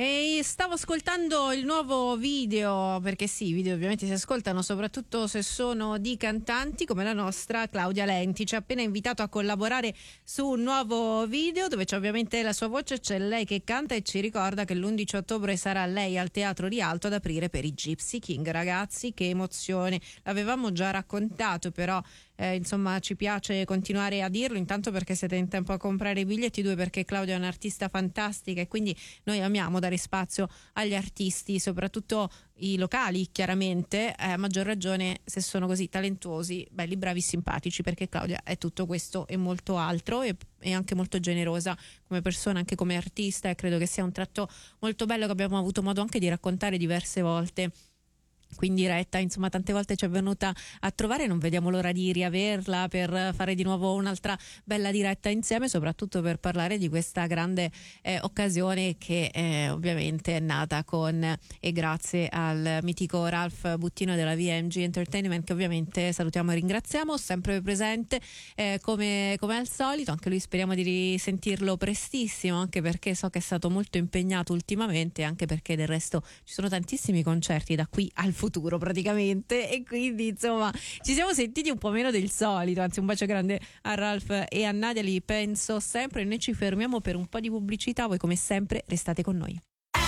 E stavo ascoltando il nuovo video, perché sì, i video ovviamente si ascoltano soprattutto se sono di cantanti come la nostra Claudia Lenti. Ci ha appena invitato a collaborare su un nuovo video dove c'è ovviamente la sua voce, c'è lei che canta e ci ricorda che l'11 ottobre sarà lei al Teatro Rialto ad aprire per i Gypsy King. Ragazzi, che emozione, l'avevamo già raccontato, però insomma ci piace continuare a dirlo, intanto perché siete in tempo a comprare i biglietti, due perché Claudia è un'artista fantastica e quindi noi amiamo dare spazio agli artisti, soprattutto i locali, chiaramente, a maggior ragione se sono così talentuosi, belli, bravi, simpatici, perché Claudia è tutto questo e molto altro, e anche molto generosa come persona, anche come artista, e credo che sia un tratto molto bello che abbiamo avuto modo anche di raccontare diverse volte qui in diretta. Insomma, tante volte ci è venuta a trovare, non vediamo l'ora di riaverla per fare di nuovo un'altra bella diretta insieme, soprattutto per parlare di questa grande occasione che ovviamente è nata con e grazie al mitico Ralph Buttino della VMG Entertainment, che ovviamente salutiamo e ringraziamo, sempre presente come al solito. Anche lui speriamo di risentirlo prestissimo, anche perché so che è stato molto impegnato ultimamente, anche perché del resto ci sono tantissimi concerti da qui al futuro praticamente, e quindi insomma ci siamo sentiti un po' meno del solito. Anzi, un bacio grande a Ralph e a Nadia, li penso sempre. Noi ci fermiamo per un po' di pubblicità, voi come sempre restate con noi.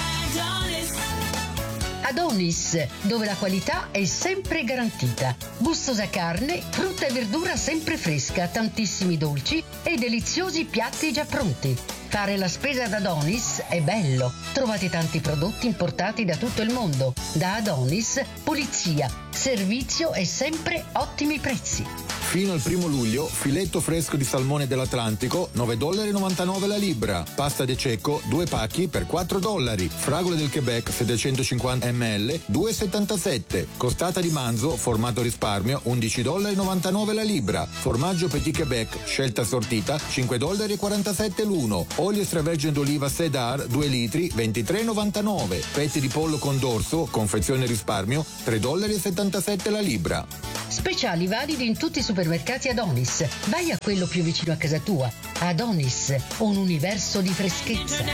Adonis, dove la qualità è sempre garantita. Gustosa carne, frutta e verdura sempre fresca, tantissimi dolci e deliziosi piatti già pronti. Fare la spesa ad Adonis è bello. Trovate tanti prodotti importati da tutto il mondo. Da Adonis, pulizia, servizio e sempre ottimi prezzi. Fino al 1 luglio, filetto fresco di salmone dell'Atlantico, $9,99 la libra. Pasta de cecco, 2 pacchi per $4. Fragole del Quebec, 750 ml, $2,77. Costata di manzo, formato risparmio, $11,99 la libra. Formaggio Petit Quebec, scelta assortita, $5,47 l'uno. Olio extravergine d'oliva Sedar, 2 litri, $23,99. Petti di pollo con dorso, confezione risparmio, $3,77 la libra. Speciali validi in tutti i supermercati Adonis. Vai a quello più vicino a casa tua. Adonis, un universo di freschezza.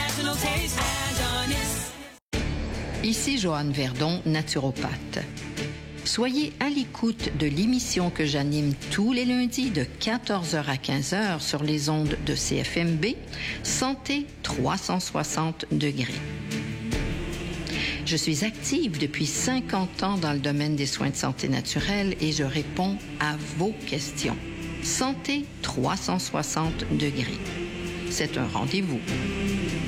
Ici Joanne Verdon, naturopathe. Soyez à l'écoute de l'émission que j'anime tous les lundis de 14h à 15h sur les ondes de CFMB, Santé 360 degrés. Je suis active depuis 50 ans dans le domaine des soins de santé naturelle et je réponds à vos questions. Santé 360 degrés. C'est un rendez-vous.